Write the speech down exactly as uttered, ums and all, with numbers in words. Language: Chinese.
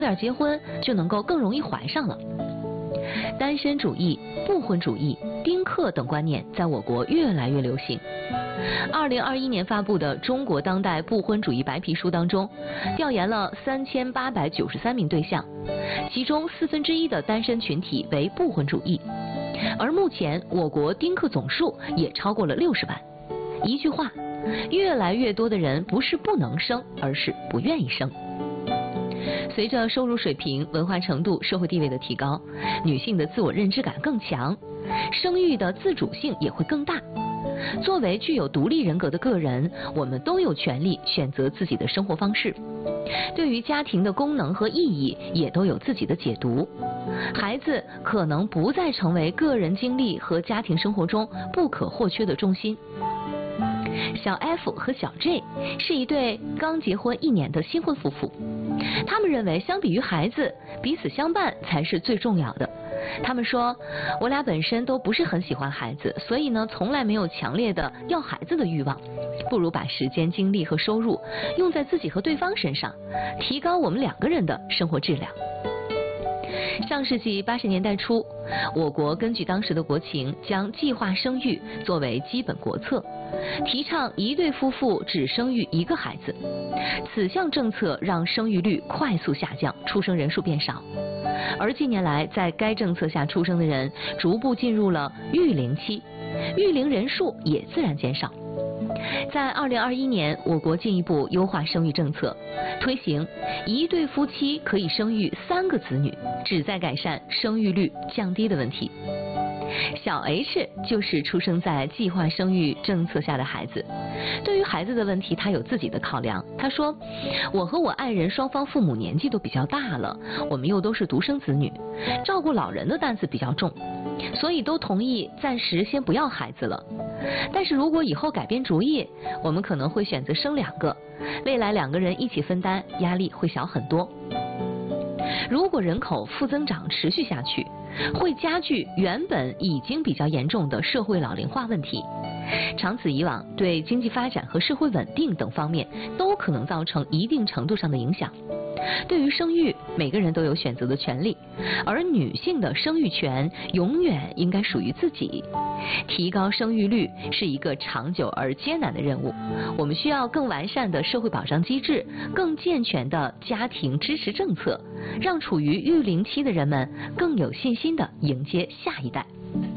点结婚就能够更容易怀上了。单身主义、不婚主义、丁克等观念在我国越来越流行。二零二一年发布的《中国当代不婚主义白皮书》当中，调研了三千八百九十三名对象，其中四分之一的单身群体为不婚主义。而目前我国丁克总数也超过了六十万。一句话，越来越多的人不是不能生，而是不愿意生。随着收入水平、文化程度、社会地位的提高，女性的自我认知感更强，生育的自主性也会更大。作为具有独立人格的个人，我们都有权利选择自己的生活方式，对于家庭的功能和意义也都有自己的解读。孩子可能不再成为个人经历和家庭生活中不可或缺的重心。小 F 和小 J 是一对刚结婚一年的新婚夫妇，他们认为相比于孩子，彼此相伴才是最重要的。他们说，我俩本身都不是很喜欢孩子，所以呢，从来没有强烈的要孩子的欲望，不如把时间、精力和收入用在自己和对方身上，提高我们两个人的生活质量。上世纪八十年代初，我国根据当时的国情，将计划生育作为基本国策，提倡一对夫妇只生育一个孩子。此项政策让生育率快速下降，出生人数变少。而近年来，在该政策下出生的人逐步进入了育龄期，育龄人数也自然减少。在二零二一年，我国进一步优化生育政策，推行一对夫妻可以生育三个子女，旨在改善生育率降低的问题。小 H 就是出生在计划生育政策下的孩子。对于孩子的问题，他有自己的考量。他说，我和我爱人双方父母年纪都比较大了，我们又都是独生子女，照顾老人的担子比较重，所以都同意暂时先不要孩子了。但是如果以后改变主意，我们可能会选择生两个，未来两个人一起分担，压力会小很多。如果人口负增长持续下去，会加剧原本已经比较严重的社会老龄化问题，长此以往，对经济发展和社会稳定等方面都可能造成一定程度上的影响。对于生育，每个人都有选择的权利，而女性的生育权永远应该属于自己。提高生育率是一个长久而艰难的任务，我们需要更完善的社会保障机制，更健全的家庭支持政策，让处于育龄期的人们更有信心地迎接下一代。